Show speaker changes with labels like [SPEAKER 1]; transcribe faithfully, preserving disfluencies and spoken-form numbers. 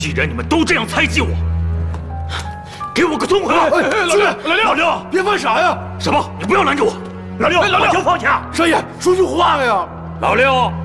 [SPEAKER 1] 既然你们都这样猜忌我，给我个痛快！
[SPEAKER 2] 哎哎，老六，老六，
[SPEAKER 1] 老六，
[SPEAKER 2] 别犯傻呀！
[SPEAKER 1] 什么？你不要拦着我！老六，
[SPEAKER 2] 老六，
[SPEAKER 1] 把枪放下！
[SPEAKER 2] 少爷，说句话呀！
[SPEAKER 1] 老六，